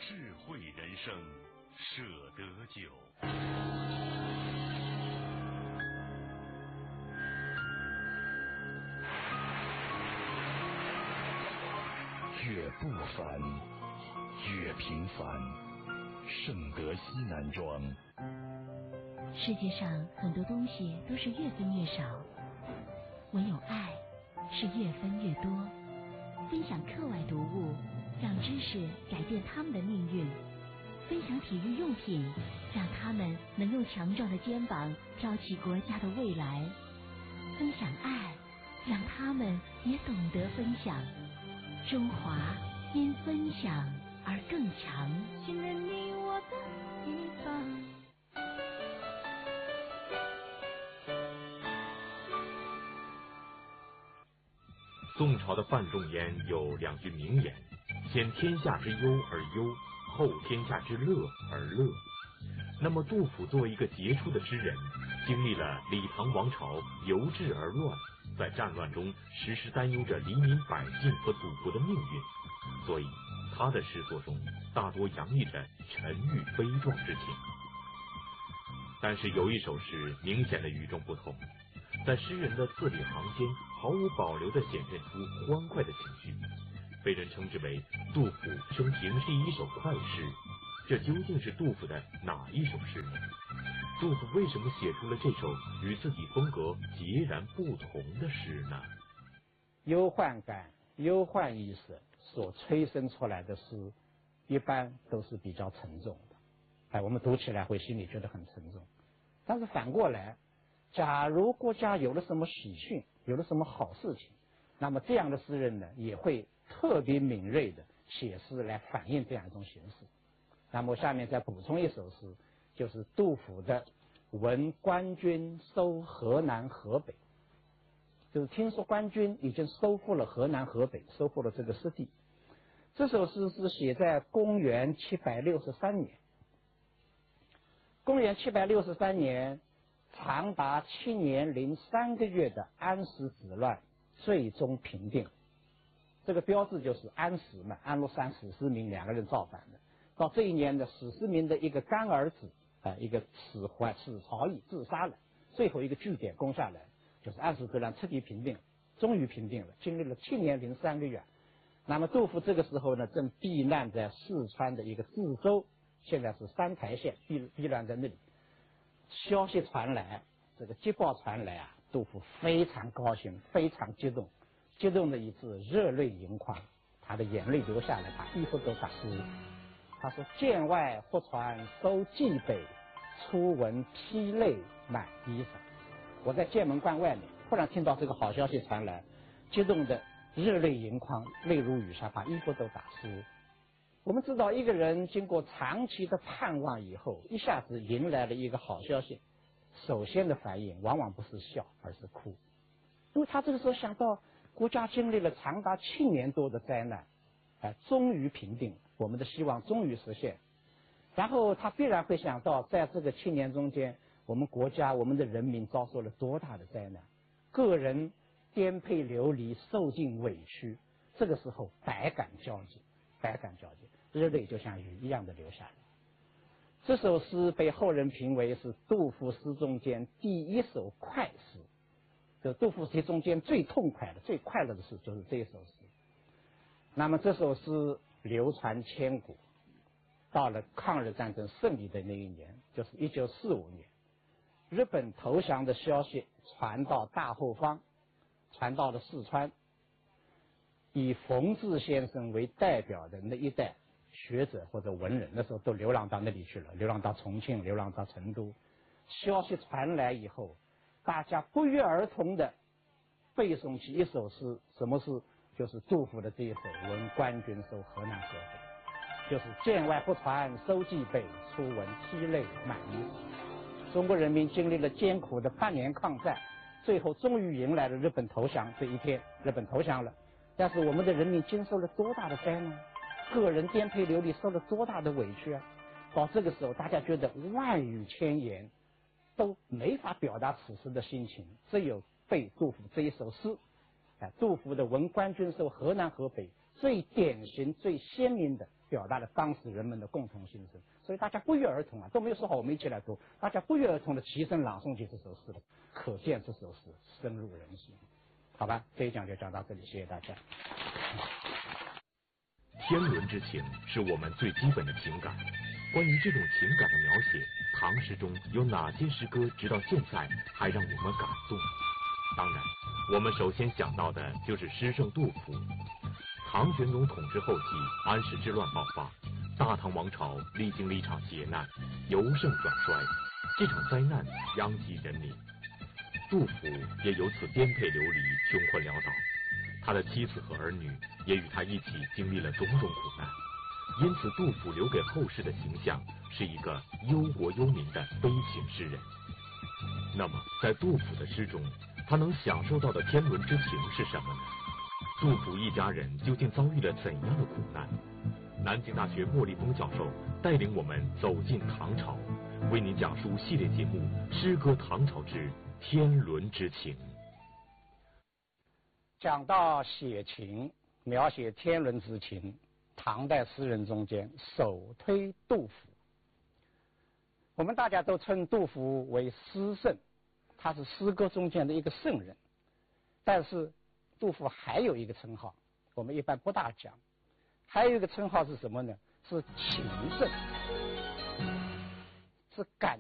智慧人生，舍得酒。 越不凡，越平凡。圣德西南庄。 世界上很多东西都是越分越少，唯有爱是越分越多。分享课外读物，让知识改变他们的命运；分享体育用品，让他们能用强壮的肩膀挑起国家的未来；分享爱，让他们也懂得分享。中华因分享而更强。信任你我的地方。 宋朝的范仲淹有两句名言：先天下之忧而忧，后天下之乐而乐。那么杜甫作为一个杰出的诗人，经历了李唐王朝由治而乱，在战乱中时时担忧着黎民百姓和祖国的命运，所以他的诗作中大多洋溢着沉郁悲壮之情。但是有一首诗明显的与众不同，在诗人的字里行间毫无保留地显现出欢快的情绪，被人称之为杜甫生平是一首快诗。这究竟是杜甫的哪一首诗呢？杜甫为什么写出了这首与自己风格截然不同的诗呢？ 忧患感、忧患意识所催生出来的诗，一般都是比较沉重的，我们读起来会心里觉得很沉重。但是反过来，假如国家有了什么喜讯，有了什么好事情，那么这样的诗人呢，也会特别敏锐的写诗来反映这样一种形势。那么下面再补充一首诗，就是杜甫的《闻官军收河南河北》，就是听说官军已经收复了河南河北，收复了这个失地。这首诗是写在公元763年。公元763年，长达7年零3个月的安史之乱最终平定。这个标志就是安史嘛，安禄山、史思明两个人造反的。到这一年的史思明的一个干儿子一个史曹毅自杀了，最后一个据点攻下来，就是安史之乱彻底平定，终于平定了，经历了7年零3个月。那么杜甫这个时候呢，正避难在四川的一个自州，现在是三台县，避难在那里。消息传来，这个捷报传来啊，杜甫非常高兴，非常激动，激动的以致热泪盈眶，他的眼泪流下来，把衣服都打湿了。他说：“剑外忽传收蓟北，初闻涕泪满衣裳。”我在剑门关外面，忽然听到这个好消息传来，激动的热泪盈眶，泪如雨下，把衣服都打湿。我们知道，一个人经过长期的盼望以后，一下子迎来了一个好消息，首先的反应往往不是笑，而是哭，因为他这个时候想到国家经历了长达7年多的灾难，终于平定，我们的希望终于实现。然后他必然会想到，在这个7年中间，我们国家、我们的人民遭受了多大的灾难，个人颠沛流离，受尽委屈。这个时候百感交集，热泪就像雨一样的流下来。这首诗被后人评为是杜甫诗中间第一首快诗，就杜甫诗中间最痛快的、最快乐的诗就是这一首诗。那么这首诗流传千古，到了抗日战争胜利的那一年，就是1945年，日本投降的消息传到大后方，传到了四川，以冯至先生为代表的那一代学者或者文人，那时候都流浪到那里去了，流浪到重庆，流浪到成都。消息传来以后，大家不约而同的背诵起一首诗，什么诗？就是杜甫的这一首《闻官军收河南河北》，就是剑外忽传收蓟北，初闻涕泪满衣裳。中国人民经历了艰苦的8年抗战，最后终于迎来了日本投降这一天，日本投降了。但是我们的人民经受了多大的灾难，个人颠沛流离，受了多大的委屈啊！到这个时候，大家觉得万语千言都没法表达此时的心情，只有背杜甫这一首诗。杜甫的《闻官军收河南河北》最典型、最鲜明的表达了当时人们的共同心声。所以大家不约而同啊，都没有说好我们一起来读，大家不约而同的齐声朗诵起这首诗来，可见这首诗深入人心。好吧，这一讲就讲到这里，谢谢大家。 天伦之情是我们最基本的情感。关于这种情感的描写，唐诗中有哪些诗歌直到现在还让我们感动？当然，我们首先想到的就是诗圣杜甫。唐玄宗统治后期，安史之乱爆发，大唐王朝历经了一场劫难，由盛转衰。这场灾难殃及人民，杜甫也由此颠沛流离，穷困潦倒。他的妻子和儿女也与他一起经历了种种苦难，因此杜甫留给后世的形象是一个忧国忧民的悲情诗人。那么在杜甫的诗中，他能享受到的天伦之情是什么呢？杜甫一家人究竟遭遇了怎样的苦难？南京大学莫立峰教授带领我们走进唐朝，为您讲述系列节目《诗歌唐朝之天伦之情》。 讲到写情，描写天伦之情，唐代诗人中间首推杜甫。我们大家都称杜甫为诗圣，他是诗歌中间的一个圣人。但是杜甫还有一个称号，我们一般不大讲，还有一个称号是什么呢？是情圣，是感